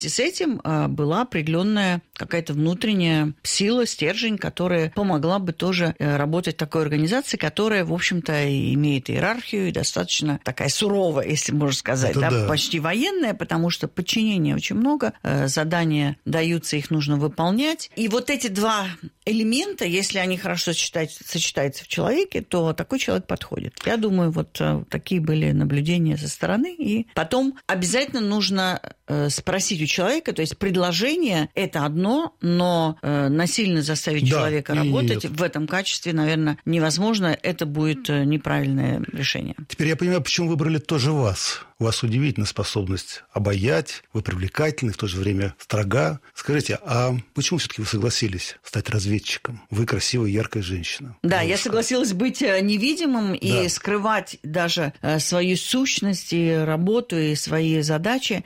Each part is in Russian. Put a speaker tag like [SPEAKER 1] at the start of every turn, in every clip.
[SPEAKER 1] И с этим была определенная какая-то внутренняя сила, стержень, которая помогла бы тоже работать в такой организации, которая, в общем-то, имеет иерархию и достаточно такая суровая, если можно сказать, да, почти военная, потому что подчинения очень много, задания даются, их нужно выполнять. И вот эти два элемента, если они хорошо сочетаются в человеке, то такой человек подходит. Я думаю, вот такие были наблюдения со стороны. И потом обязательно нужно спросить у человека, то есть предложение – это одно, но насильно заставить человека работать в этом качестве, наверное, невозможно. Это будет неправильное решение.
[SPEAKER 2] Теперь я понимаю, почему выбрали тоже вас. У вас удивительная способность обаять, вы привлекательны, в то же время строга. Скажите, а почему все-таки вы согласились стать разведчиком? Вы красивая, яркая женщина.
[SPEAKER 1] Да, я согласилась быть невидимым и скрывать даже свою сущность и работу, и свои задачи.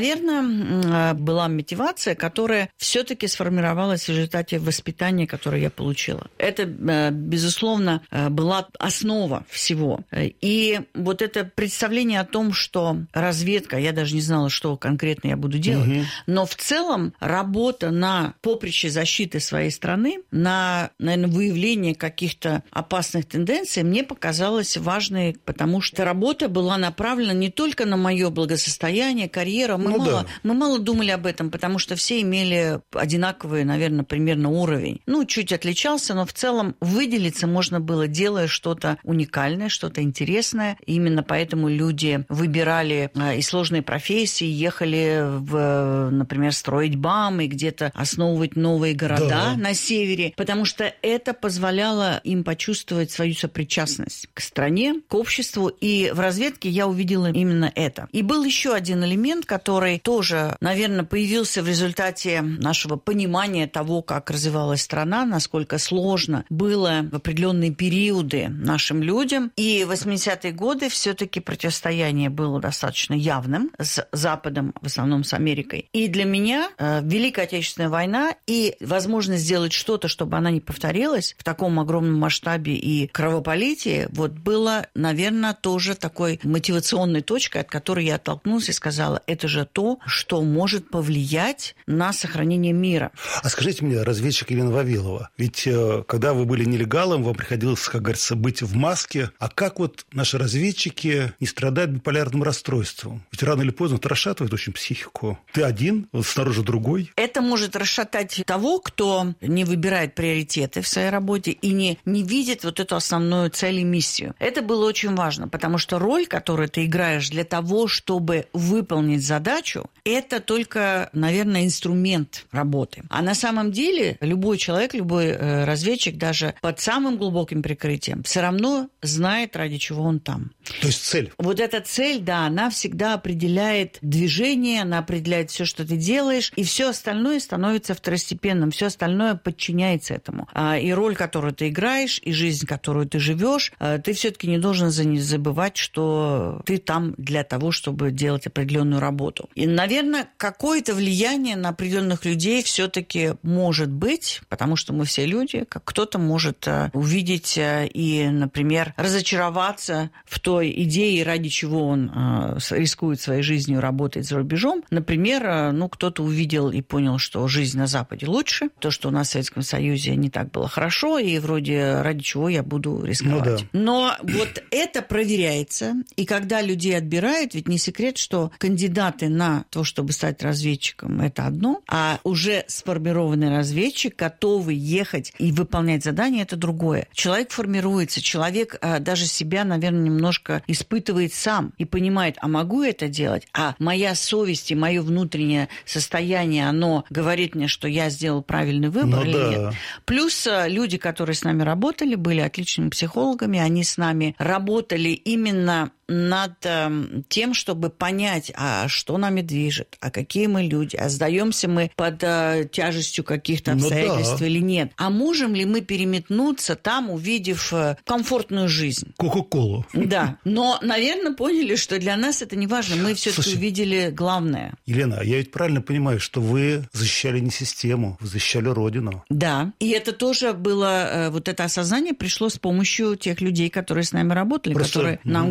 [SPEAKER 1] Наверное, была мотивация, которая все-таки сформировалась в результате воспитания, которое я получила. Это, безусловно, была основа всего. И вот это представление о том, что разведка, я даже не знала, что конкретно я буду делать, но в целом работа на поприще защиты своей страны, на, наверное, выявление каких-то опасных тенденций мне показалась важной, потому что работа была направлена не только на мое благосостояние, карьеру. Мы мало думали об этом, потому что все имели одинаковый, наверное, примерно уровень. Чуть отличался, но в целом выделиться можно было, делая что-то уникальное, что-то интересное. Именно поэтому люди выбирали и сложные профессии, ехали, например, строить БАМ и где-то основывать новые города на севере, потому что это позволяло им почувствовать свою сопричастность к стране, к обществу. И в разведке я увидела именно это. И был еще один элемент, который тоже, наверное, появился в результате нашего понимания того, как развивалась страна, насколько сложно было в определенные периоды нашим людям. И в 80-е годы все-таки противостояние было достаточно явным с Западом, в основном с Америкой. И для меня Великая Отечественная война и возможность сделать что-то, чтобы она не повторилась в таком огромном масштабе и кровопролитии, было, наверное, тоже такой мотивационной точкой, от которой я оттолкнулась и сказала, это же то, что может повлиять на сохранение мира.
[SPEAKER 2] А скажите мне, разведчик Елена Вавилова, ведь когда вы были нелегалом, вам приходилось, как говорится, быть в маске. А как наши разведчики не страдают биполярным расстройством? Ведь рано или поздно это расшатывает очень психику. Ты один, снаружи другой.
[SPEAKER 1] Это может расшатать того, кто не выбирает приоритеты в своей работе и не видит вот эту основную цель и миссию. Это было очень важно, потому что роль, которую ты играешь для того, чтобы выполнить задачу, это только, наверное, инструмент работы. А на самом деле любой человек, любой разведчик, даже под самым глубоким прикрытием, все равно знает, ради чего он там.
[SPEAKER 2] То есть цель.
[SPEAKER 1] Вот эта цель, да, она всегда определяет движение, она определяет все, что ты делаешь, и все остальное становится второстепенным, все остальное подчиняется этому. И роль, которую ты играешь, и жизнь, которую ты живешь, ты все-таки не должен забывать, что ты там для того, чтобы делать определенную работу. И, наверное, какое-то влияние на определенных людей все-таки может быть, потому что мы все люди, как кто-то может увидеть и, например, разочароваться в той идее, ради чего он рискует своей жизнью, работает за рубежом. Например, кто-то увидел и понял, что жизнь на Западе лучше, то, что у нас в Советском Союзе не так было хорошо, и вроде ради чего я буду рисковать. Но вот это проверяется, и когда людей отбирают, ведь не секрет, что кандидаты на то, чтобы стать разведчиком, это одно, а уже сформированный разведчик, готовый ехать и выполнять задания, это другое. Человек формируется, человек даже себя, наверное, немножко испытывает сам и понимает, а могу я это делать? А моя совесть и мое внутреннее состояние, оно говорит мне, что я сделал правильный выбор или нет. Плюс люди, которые с нами работали, были отличными психологами, они с нами работали именно над тем, чтобы понять, а что нами движет, а какие мы люди, а сдаемся мы под тяжестью каких-то обстоятельств или нет. А можем ли мы переметнуться там, увидев комфортную жизнь?
[SPEAKER 2] Кока-колу.
[SPEAKER 1] Да. Но, наверное, поняли, что для нас это не важно. Мы все-таки увидели главное.
[SPEAKER 2] Елена, я ведь правильно понимаю, что вы защищали не систему, вы защищали Родину.
[SPEAKER 1] Да. И это тоже было, вот это осознание пришло с помощью тех людей, которые с нами работали, которые нам говорили,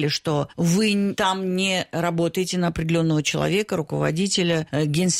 [SPEAKER 1] говорили, что вы там не работаете на определенного человека, руководителя, генсека,